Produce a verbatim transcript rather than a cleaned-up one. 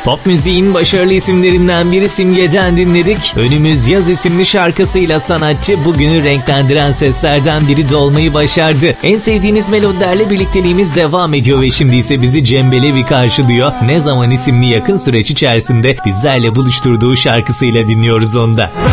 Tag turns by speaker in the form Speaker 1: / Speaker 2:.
Speaker 1: Pop müziğin başarılı isimlerinden biri Simge'den dinledik. Önümüz Yaz isimli şarkısıyla sanatçı bugünü renklendiren seslerden biri de olmayı başardı. En sevdiğiniz melodilerle birlikteliğimiz devam ediyor ve şimdi ise bizi Cem Belevi karşılıyor. Ne Zaman isimli yakın süreç içerisinde bizlerle buluşturduğu şarkısıyla dinliyoruz onu da.